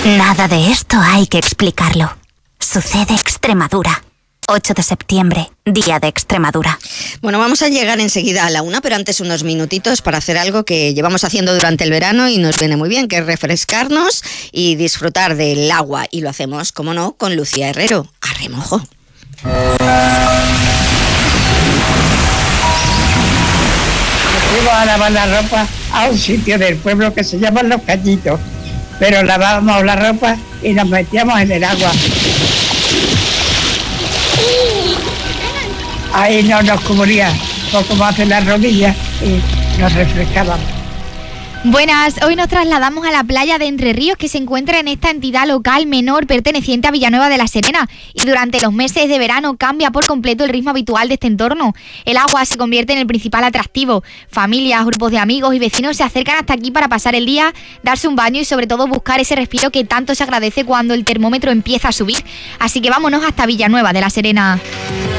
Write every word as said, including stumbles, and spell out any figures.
Nada de esto hay que explicarlo. Sucede Extremadura. ocho de septiembre, Día de Extremadura. Bueno, vamos a llegar enseguida a la una, pero antes unos minutitos para hacer algo que llevamos haciendo durante el verano y nos viene muy bien, que es refrescarnos y disfrutar del agua. Y lo hacemos, como no, con Lucía Herrero, a remojo. Fuimos a lavar la ropa a un sitio del pueblo que se llama Los Cañitos, pero lavábamos la ropa y nos metíamos en el agua. Ahí no nos cubría poco más de las rodillas y nos refrescábamos. Buenas, hoy nos trasladamos a la playa de Entre Ríos, que se encuentra en esta entidad local menor perteneciente a Villanueva de la Serena, y durante los meses de verano cambia por completo el ritmo habitual de este entorno. El agua se convierte en el principal atractivo. Familias, grupos de amigos y vecinos se acercan hasta aquí para pasar el día, darse un baño y sobre todo buscar ese respiro que tanto se agradece cuando el termómetro empieza a subir. Así que vámonos hasta Villanueva de la Serena.